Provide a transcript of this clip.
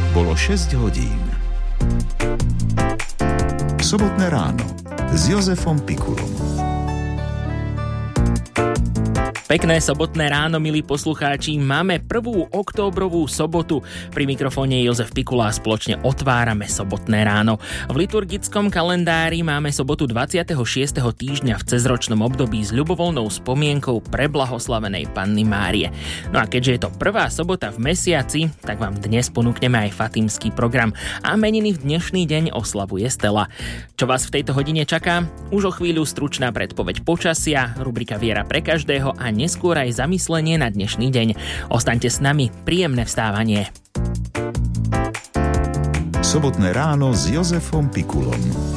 Bolo 6 hodín. Sobotné ráno s Jozefom Pikulom. Pekné sobotné ráno, milí poslucháči. Máme 1. októbrovú sobotu. Pri mikrofóne je Jozef Pikula a spoločne otvárame sobotné ráno. V liturgickom kalendári máme sobotu 26. týždňa v cezročnom období s ľubovoľnou spomienkou preblahoslavenej Panny Márie. No a keďže je to prvá sobota v mesiaci, tak vám dnes ponúkneme aj fatímsky program. A meniny v dnešný deň oslavuje Stella. Čo vás v tejto hodine čaká? Už o chvíľu stručná predpoveď počasia, rubrika Viera pre každého a neskôr aj zamyslenie na dnešný deň. Ostaňte s nami, príjemné vstávanie. Sobotné ráno s Jozefom Pikulom.